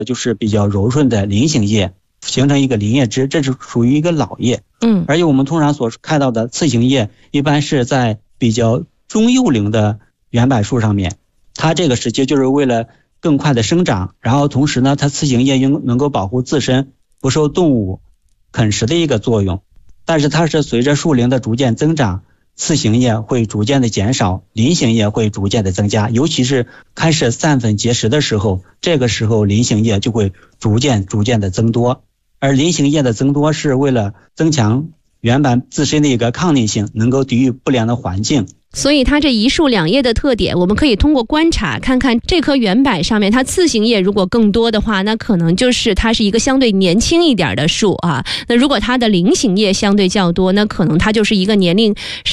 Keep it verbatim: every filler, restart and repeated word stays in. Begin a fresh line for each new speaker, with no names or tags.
就是比较柔顺的菱形叶，形成一个鳞叶枝，这是属于一个老叶。
嗯，
而且我们通常所看到的刺形叶，一般是在比较中幼龄的圆柏树上面，它这个时期就是为了更快的生长，然后同时呢，它刺形叶应能够保护自身不受动物啃食的一个作用。但是它是随着树龄的逐渐增长，刺形叶会逐渐的减少，鳞形叶会逐渐的增加，尤其是开始散粉结实的时候，这个时候鳞形叶就会逐渐逐渐的增多。而鳞形叶的增多是为了增强原柏自身的一个抗逆性，能够抵御不良的环境。
所以它这一树两叶的特点，我们可以通过观察看看这棵圆柏上面它刺形叶如果更多的话，那可能就是它是一个相对年轻一点的树啊。那如果它的鳞形叶相对较多，那可能它就是一个年龄